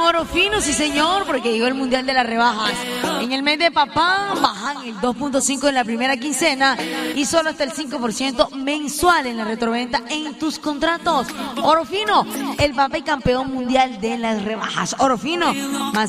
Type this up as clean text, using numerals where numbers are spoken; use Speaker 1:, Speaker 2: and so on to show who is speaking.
Speaker 1: Oro fino, sí señor, porque llegó el Mundial de las Rebajas. En el mes de papá bajan el 2.5 en la primera quincena y solo hasta el 5% mensual en la retroventa en tus contratos. Oro fino, el papá y campeón mundial de las rebajas. Oro fino, más